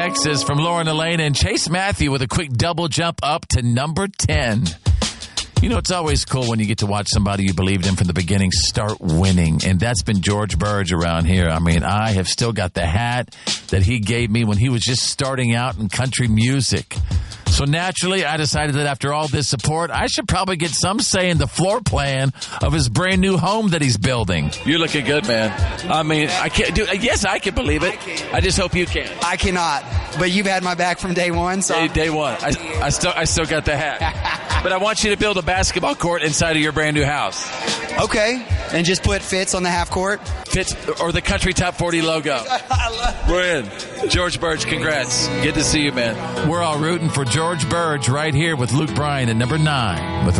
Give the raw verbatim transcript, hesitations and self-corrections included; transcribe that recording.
Texas from Lauren Elaine and Chase Matthew with a quick double jump up to number ten. You know, it's always cool when you get to watch somebody you believed in from the beginning start winning. And that's been George Burge around here. I mean, I have still got the hat that he gave me when he was just starting out in country music. So naturally, I decided that after all this support, I should probably get some say in the floor plan of his brand new home that he's building. You're looking good, man. I mean, I can't do. Yes, I can believe it. I, I just hope you can. I cannot. But you've had my back from day one. So day, day one. I, I still, I still got the hat. But I want you to build a basketball court inside of your brand new house. Okay, and just put Fitz on the half court. Fitz or the Country Top forty logo. We're in. George Burge, congrats. Good to see you, man. We're all rooting for George Burge right here with Luke Bryan at number nine with